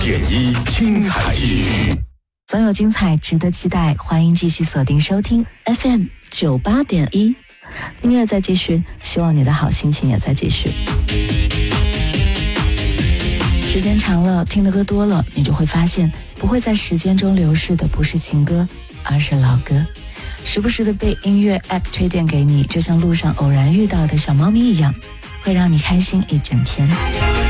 点一精彩继续， 总有精彩值得期待，欢迎继续锁定收听 FM 98.1，音乐在继续，希望你的好心情也在继续。时间长了，听的歌多了，你就会发现，不会在时间中流逝的不是情歌，而是老歌。时不时的被音乐 App 推荐给你，就像路上偶然遇到的小猫咪一样，会让你开心一整天。